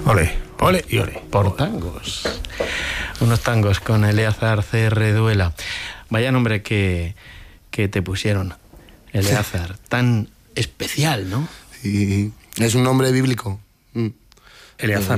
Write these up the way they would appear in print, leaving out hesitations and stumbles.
Ole, ole y ole. Por tangos. Unos tangos con Eleazar C.R. Duela. Vaya nombre que te pusieron, Eleazar. Tan especial, ¿no? Sí, es un nombre bíblico. Eleazar.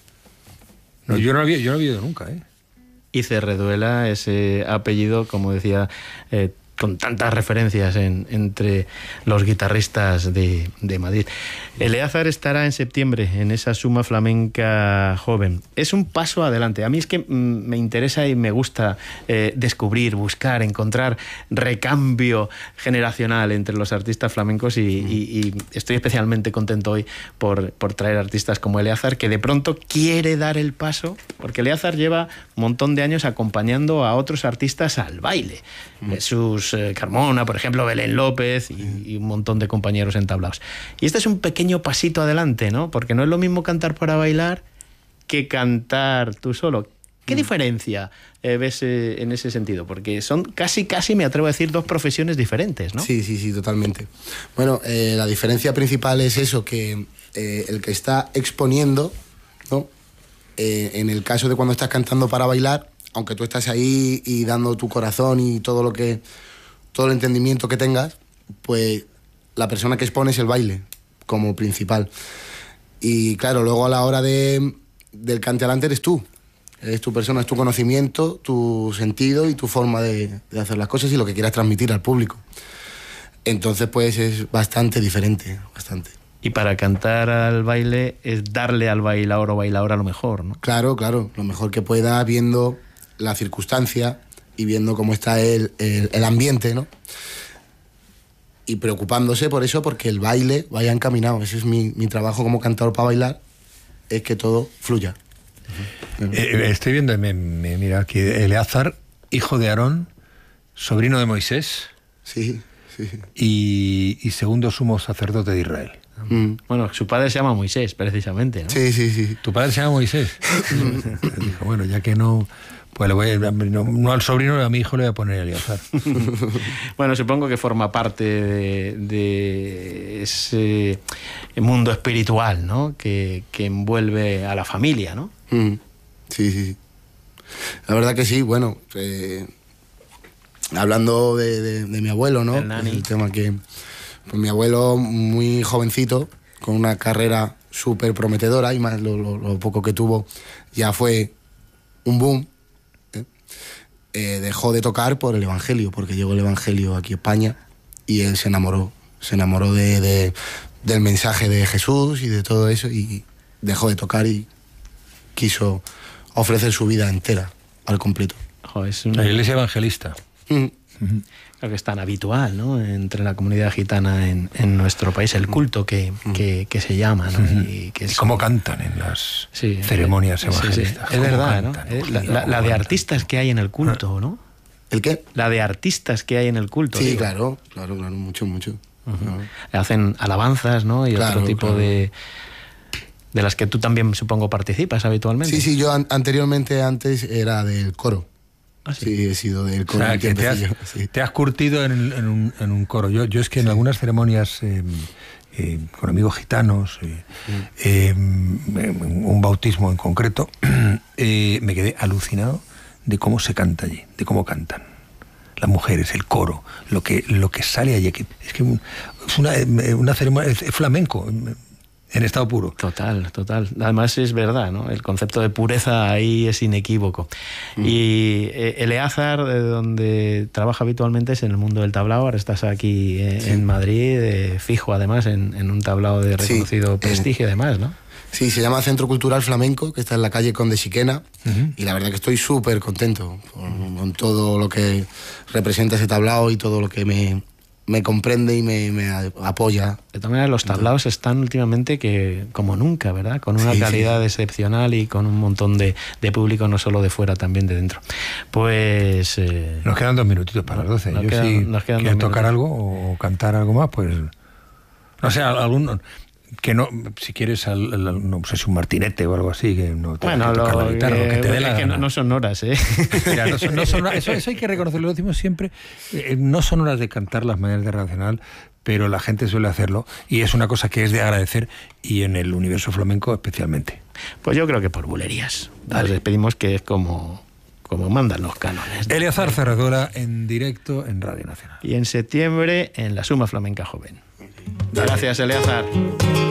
No, yo no lo había oído nunca, ¿eh? Y C.R. Duela, ese apellido, como decía, con tantas referencias entre los guitarristas de Madrid. Eleazar estará en septiembre en esa Suma Flamenca Joven. Es un paso adelante. A mí es que me interesa y me gusta descubrir, buscar, encontrar recambio generacional entre los artistas flamencos y estoy especialmente contento hoy por traer artistas como Eleazar, que de pronto quiere dar el paso, porque Eleazar lleva un montón de años acompañando a otros artistas al baile. Jesús Carmona, por ejemplo, Belén López y un montón de compañeros entablados. Y este es un pequeño pasito adelante, ¿no? Porque no es lo mismo cantar para bailar que cantar tú solo. ¿Qué diferencia ves en ese sentido? Porque son casi, me atrevo a decir, dos profesiones diferentes, ¿no? Sí, totalmente. Bueno, la diferencia principal es eso, que el que está exponiendo, ¿no? En el caso de cuando estás cantando para bailar, aunque tú estás ahí y dando tu corazón y todo el entendimiento que tengas, pues la persona que expone es el baile como principal. Y claro, luego a la hora del cante alante eres tú. Es tu persona, es tu conocimiento, tu sentido y tu forma de hacer las cosas y lo que quieras transmitir al público. Entonces, pues es bastante diferente, bastante. Y para cantar al baile es darle al bailador o bailadora lo mejor, ¿no? Claro, lo mejor que pueda, viendo la circunstancia y viendo cómo está el ambiente, ¿no? Y preocupándose por eso, porque el baile vaya encaminado. Ese es mi trabajo como cantador para bailar, es que todo fluya. Estoy viendo, mira aquí, Eleazar, hijo de Aarón, sobrino de Moisés. Sí. Y segundo sumo sacerdote de Israel. Bueno, su padre se llama Moisés, precisamente, ¿no? Sí. ¿Tu padre se llama Moisés? Dijo, bueno, ya que no... Pues le voy no al sobrino, a mi hijo le voy a poner Eleazar. Bueno, supongo que forma parte de ese mundo espiritual, ¿no? Que envuelve a la familia, ¿no? Sí. La verdad que sí, bueno, hablando de mi abuelo, ¿no? El tema que... Pues mi abuelo, muy jovencito, con una carrera súper prometedora, y más lo poco que tuvo ya fue un boom. Dejó de tocar por el Evangelio, porque llegó el Evangelio aquí a España y él se enamoró del mensaje de Jesús y de todo eso, y dejó de tocar y quiso ofrecer su vida entera al completo. Es una... La iglesia evangelista. Creo que es tan habitual, ¿no? Entre la comunidad gitana en nuestro país, el culto que se llama, ¿no? Y cómo cantan en las ceremonias evangelistas. Sí. Es verdad, ¿no? La de artistas que hay en el culto, ¿no? ¿El qué? La de artistas que hay en el culto. Sí, digo. claro, mucho. Hacen alabanzas, ¿no? Y otro tipo de las que tú también, supongo, participas habitualmente. Sí, yo antes era del coro. ¿Ah, sí? Sí, he sido del coro. O sea, que te has curtido en un coro. Yo es que en algunas ceremonias con amigos gitanos, un bautismo en concreto, me quedé alucinado de cómo se canta allí, de cómo cantan las mujeres, el coro, lo que sale allí. Es que es una ceremonia, es flamenco. En estado puro. Total. Además es verdad, ¿no? El concepto de pureza ahí es inequívoco. Y Eleazar, donde trabaja habitualmente, es en el mundo del tablao. Ahora estás aquí en Madrid, fijo además, en un tablao de reconocido prestigio además, ¿no? Sí, se llama Centro Cultural Flamenco, que está en la calle Conde Siquena, y la verdad que estoy súper contento con todo lo que representa ese tablao y todo lo que me comprende y me apoya. De todas maneras, los tablaos están últimamente que como nunca, ¿verdad? Con una calidad excepcional y con un montón de público, no solo de fuera, también de dentro. Pues... nos quedan 2 minutitos para las 12. Yo si quieres tocar algo o cantar algo más, pues... No sé, algún... Que no, si quieres, no sé si un martinete o algo así, que no te que tocar la guitarra, lo que te dé la gana. No son horas, ¿eh? Mira, no son horas, eso hay que reconocerlo, lo decimos siempre, no son horas de cantar las mañanas de Radio Nacional, pero la gente suele hacerlo y es una cosa que es de agradecer, y en el universo flamenco especialmente. Pues yo creo que por bulerías. Nos despedimos, que es como mandan los cánones. Eleazar Zarrazola en directo en Radio Nacional. Y en septiembre en la Suma Flamenca Joven. Gracias, Eleazar.